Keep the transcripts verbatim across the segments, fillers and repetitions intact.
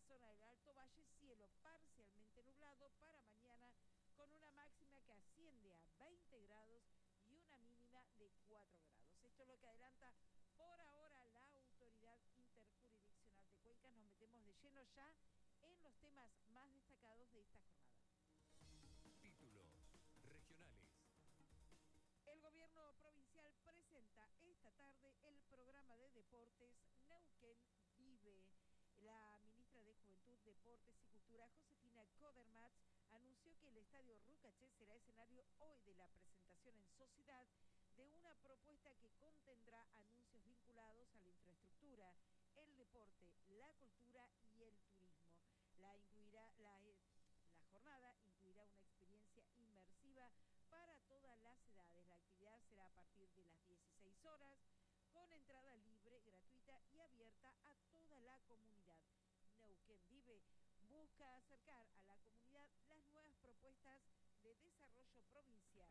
zona del Alto Valle, cielo parcialmente nublado para mañana, con una máxima que asciende a veinte grados y una mínima de cuatro grados. Esto es lo que adelanta por ahora la Autoridad Interjurisdiccional de Cuencas. Nos metemos de lleno ya en los temas más destacados de esta jornada. Títulos regionales. El gobierno provincial presenta esta tarde el programa de deportes Neuquén Vive. La ministra de Juventud, Deportes y Cultura, Josefina Codermatz, anunció que el Estadio Rucaché será escenario hoy de la presentación en sociedad de una propuesta que contendrá anuncios vinculados a la infraestructura, el deporte, la cultura y el turismo. La, incluirá, la, la jornada incluirá una experiencia inmersiva para todas las edades. La actividad será a partir de las dieciséis horas, con entrada libre, gratuita y abierta a toda la comunidad. Neuquén Vive busca acercar a la comunidad las nuevas propuestas de desarrollo provincial.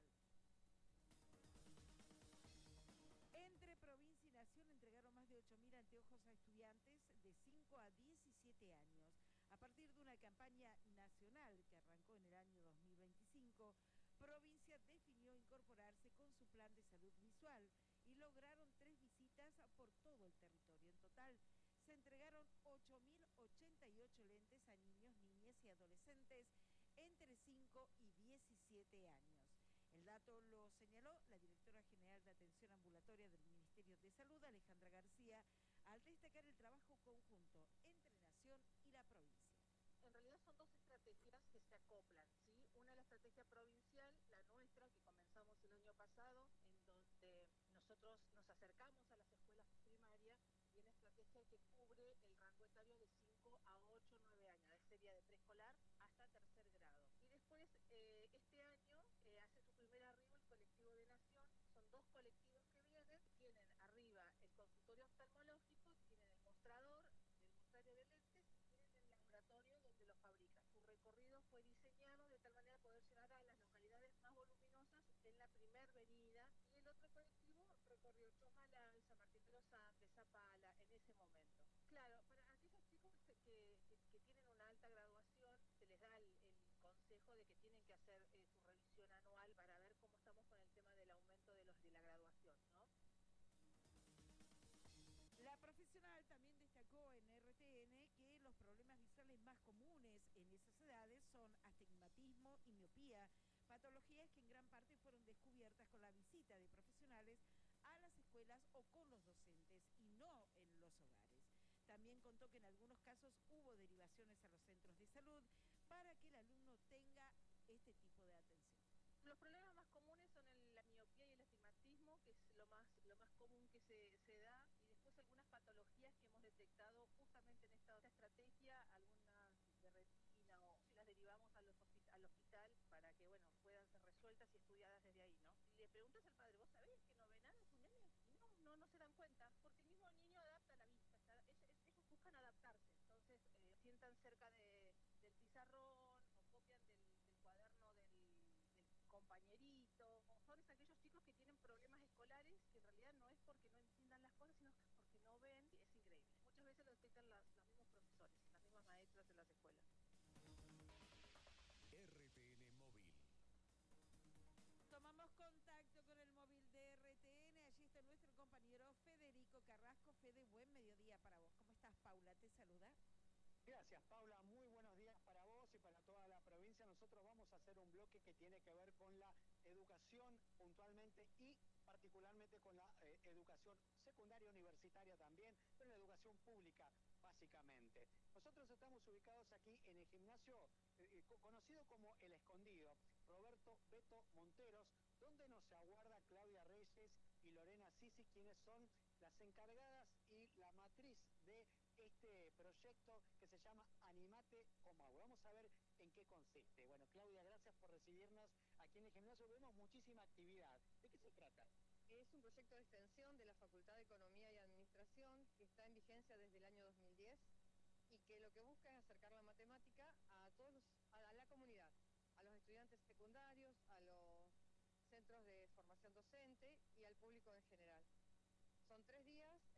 Entre provincia y nación entregaron más de ocho mil anteojos a estudiantes de cinco a diecisiete años. A partir de una campaña nacional que arrancó en el año dos mil veinticinco, provincia definió incorporarse con su plan de salud visual y lograron tres visitas por todo el territorio. En total se entregaron ocho mil ochenta y ocho lentes a niños, niñas y adolescentes entre cinco y diecisiete años. El dato lo señaló la directora general de Atención Ambulatoria del Ministerio de Salud, Alejandra García, al destacar el trabajo conjunto entre Nación y la provincia. En realidad son dos estrategias que se acoplan, ¿sí? Una es la estrategia provincial, la nuestra, que comenzamos el año pasado, en donde nosotros nos acercamos a las escuelas primarias, y una estrategia que cubre el rango etario de cinco a ocho, nueve años, de serie de preescolar hasta tercer grado. Y después, eh, este año, eh, hace su primer arribo el colectivo de Nación. Son dos colectivos que vienen, tienen arriba el consultorio oftalmológico, tienen el mostrador, el mostrario de lentes, el laboratorio donde los fabrican. Su recorrido fue diseñado de tal manera de poder llegar a las localidades más voluminosas en la primer venida, y el otro colectivo recorrió Chomalal, San Martín de los Andes, Zapala, en ese momento. Claro, para aquellos chicos que, que, que tienen una alta graduación, se les da el, el consejo de que tienen que hacer eh, su revisión anual para ver cómo estamos con el tema del aumento de los de la graduación, ¿no? La profesional también destacó en R T N que los problemas visuales más comunes en esas edades son astigmatismo y miopía, patologías que en gran parte fueron descubiertas con la visita de profesionales a las escuelas o con los docentes y no en los hogares. También contó que en algunos casos hubo derivaciones a los centros de salud para que el alumno tenga este tipo de atención. Los problemas más comunes son el, la miopía y el astigmatismo, que es lo más, lo más común que se, se da, y después algunas patologías que hemos detectado justamente en esta, esta estrategia, algunas de retina, o si las derivamos a los al hospital para que, bueno, puedan ser resueltas y estudiadas desde ahí, ¿no? Y le preguntas al padre, ¿vos sabés que no ve nada su nene? Y no, no, no se dan cuenta, porque el mismo niño adapta la vista, está, ellos, ellos buscan adaptarse, entonces eh, sientan cerca de, del pizarrón o copian del, del cuaderno del, del compañerito. Son aquellos chicos que tienen problemas escolares que en realidad no es porque no entiendan las cosas, sino porque no ven. Es increíble. Muchas veces lo detectan las, los mismos profesores, las mismas maestras en las escuelas. R T N Móvil. Tomamos contacto con el móvil de R T N. Allí está nuestro compañero Federico Carrasco. Fede, buen mediodía para vos. ¿Cómo estás, Paula? Te saluda. Gracias, Paula. Muy buenos días para vos y para toda la provincia. Nosotros vamos a hacer un bloque que tiene que ver con la educación puntualmente y particularmente con la eh, educación secundaria universitaria también, pero la educación pública básicamente. Nosotros estamos ubicados aquí en el gimnasio eh, conocido como El Escondido, Roberto Beto Monteros, donde nos aguarda Claudia Reyes y Lorena Sisi, quienes son las encargadas y la matriz de este proyecto que se llama Animate como Agua. Vamos a ver en qué consiste. Bueno, Claudia, gracias por recibirnos aquí en el gimnasio. Vemos muchísima actividad. ¿De qué se trata? Es un proyecto de extensión de la Facultad de Economía y Administración que está en vigencia desde el año dos mil diez y que lo que busca es acercar la matemática a todos los, a la comunidad, a los estudiantes secundarios, a los centros de formación docente y al público en general. Son tres días